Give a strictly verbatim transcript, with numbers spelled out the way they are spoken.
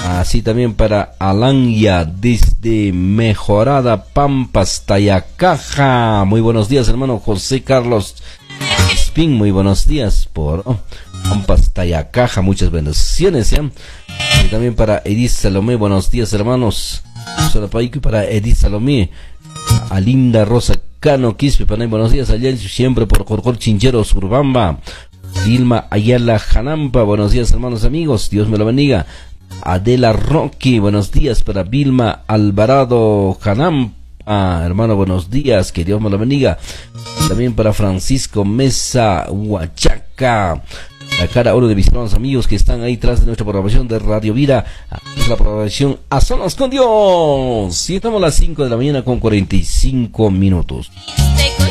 Así también para Alanya desde Mejorada Pampas, Tayacaja. Muy buenos días, hermano José Carlos Spin. Muy buenos días por oh, Pampas, Tayacaja. Muchas bendiciones, ¿eh? Y también para Edith Salomé. Buenos días, hermanos. Para Edith Salomé. Alinda Rosa Cano Quispe. Buenos días, allá siempre por Jorjor Chinchero Surbamba. Dilma Ayala Janampa. Buenos días, hermanos amigos. Dios me lo bendiga. Adela Rocky, buenos días para Vilma Alvarado Janampa, hermano, buenos días, que Dios me lo bendiga. También para Francisco Mesa Huachaca, la cara oro de mis hermanos amigos que están ahí tras de nuestra programación de Radio Vida, la programación A Solas con Dios. Y estamos a las cinco de la mañana con cuarenta y cinco minutos.